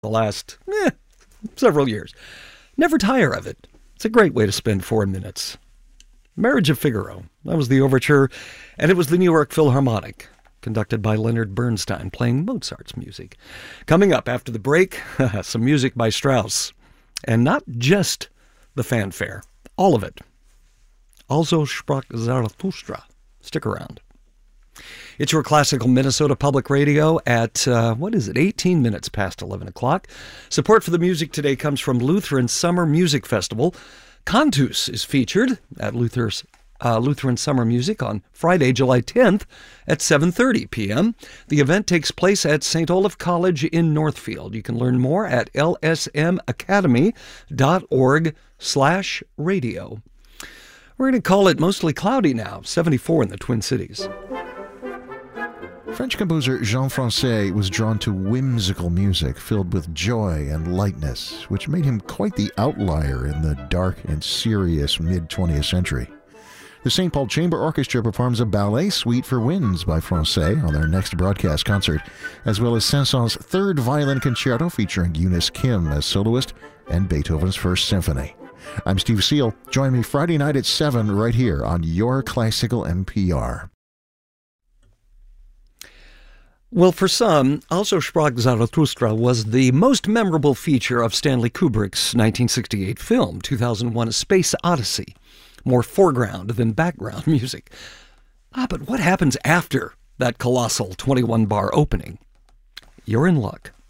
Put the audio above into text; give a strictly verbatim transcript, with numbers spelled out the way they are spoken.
the last eh, several years. Never tire of it. It's a great way to spend four minutes. Marriage of Figaro. That was the overture, and it was the New York Philharmonic, conducted by Leonard Bernstein, playing Mozart's music. Coming up after the break, some music by Strauss. And not just the fanfare, all of it. Also sprach Zarathustra. Stick around. It's your classical Minnesota Public Radio at, uh, what is it, eighteen minutes past eleven o'clock. Support for the music today comes from Lutheran Summer Music Festival. Cantus is featured at Luther's uh, Lutheran Summer Music on Friday, July tenth at seven thirty p.m. The event takes place at Saint Olaf College in Northfield. You can learn more at l s m academy dot org slash radio. We're going to call it mostly cloudy now, seventy-four in the Twin Cities. French composer Jean Francais was drawn to whimsical music filled with joy and lightness, which made him quite the outlier in the dark and serious mid-twentieth century. The Saint Paul Chamber Orchestra performs a ballet suite for winds by Francais on their next broadcast concert, as well as Saint-Saëns' third violin concerto featuring Eunice Kim as soloist and Beethoven's First Symphony. I'm Steve Seal. Join me Friday night at seven right here on Your Classical N P R. Well, for some, Also sprach Zarathustra was the most memorable feature of Stanley Kubrick's nineteen sixty-eight film, two thousand one: A Space Odyssey. More foreground than background music. Ah, but what happens after that colossal twenty-one bar opening? You're in luck.